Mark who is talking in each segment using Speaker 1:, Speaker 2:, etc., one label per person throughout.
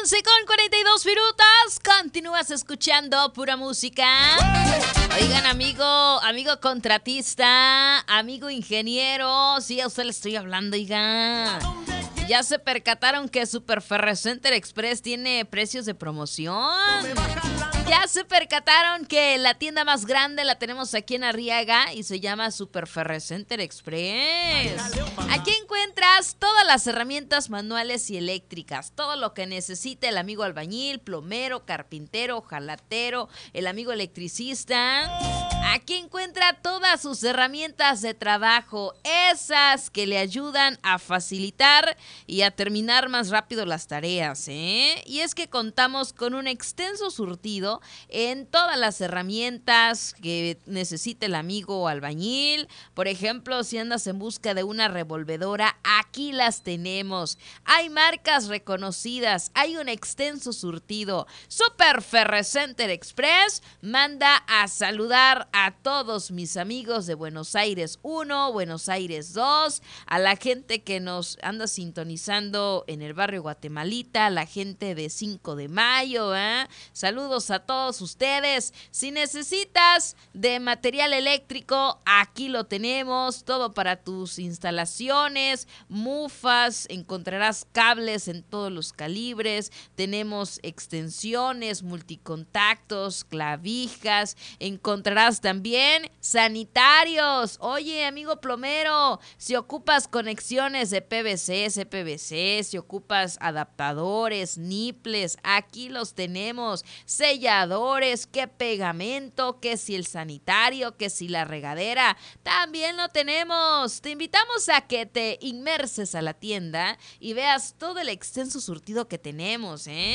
Speaker 1: 11:42. Continúas escuchando pura música. Oigan, amigo contratista, amigo ingeniero, sí, a usted le estoy hablando, oiga. ¿Ya se percataron que Super Ferrecenter Express tiene precios de promoción? ¿Ya se percataron que la tienda más grande la tenemos aquí en Arriaga y se llama Super Ferrecenter Express? Aquí encuentras todas las herramientas manuales y eléctricas, todo lo que necesita el amigo albañil, plomero, carpintero, jalatero, el amigo electricista. Aquí encuentra todas sus herramientas de trabajo, esas que le ayudan a facilitar y a terminar más rápido las tareas, ¿eh? Y es que contamos con un extenso surtido en todas las herramientas que necesite el amigo albañil. Por ejemplo, si andas en busca de una revolvedora, aquí las tenemos. Hay marcas reconocidas, hay un extenso surtido. Super Ferrecenter Express manda a saludar a todos mis amigos de Buenos Aires 1, Buenos Aires 2, a la gente que nos anda sintonizando en el barrio Guatemalita, a la gente de 5 de mayo, ¿eh? Saludos a todos ustedes. Si necesitas de material eléctrico, aquí lo tenemos, todo para tus instalaciones, mufas, encontrarás cables en todos los calibres, tenemos extensiones, multicontactos, clavijas, encontrarás también sanitarios. Oye, amigo plomero, si ocupas conexiones de PVC, CPVC, si ocupas adaptadores, niples, aquí los tenemos. Selladores, qué pegamento, que si el sanitario, que si la regadera, también lo tenemos. Te invitamos a que te inmerses a la tienda y veas todo el extenso surtido que tenemos, ¿eh?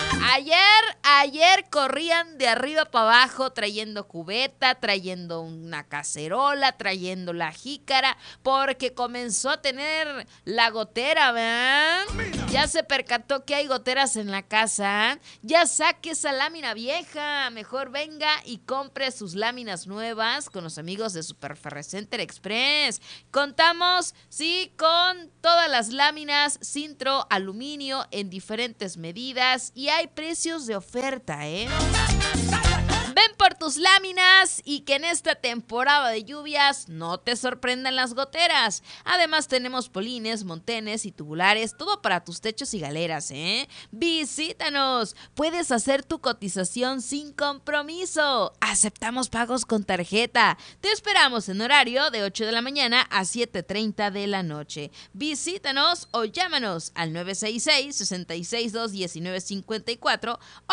Speaker 1: Ayer corrían de arriba para abajo trayendo cubeta, trayendo una cacerola, trayendo la jícara, porque comenzó a tener la gotera, ¿verdad? Ya se percató que hay goteras en la casa. Ya saque esa lámina vieja. Mejor venga y compre sus láminas nuevas con los amigos de Super Ferrecenter Express. Contamos, sí, con todas las láminas Sintro aluminio en diferentes medidas y hay precios de oferta, ¿eh? Ven por tus láminas y que en esta temporada de lluvias no te sorprendan las goteras. Además tenemos polines, montenes y tubulares, todo para tus techos y galeras, ¿eh? Visítanos. Puedes hacer tu cotización sin compromiso. Aceptamos pagos con tarjeta. Te esperamos en horario de 8 de la mañana a 7:30 de la noche. Visítanos o llámanos al 966-662-1954 o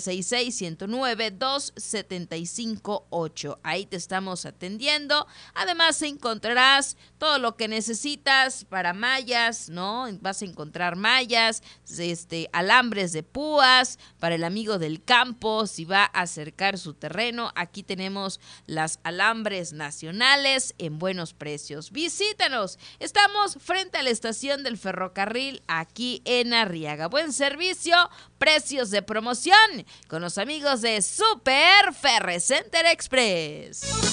Speaker 1: 966-109-2758. Ahí te estamos atendiendo. Además encontrarás todo lo que necesitas para mallas, ¿no? Vas a encontrar mallas, alambres de púas para el amigo del campo si va a acercar su terreno. Aquí tenemos las alambres nacionales en buenos precios. Visítanos. Estamos frente a la estación del ferrocarril aquí en Arriaga. Buen servicio, precios de promoción con los amigos de Super Ferrecenter Express.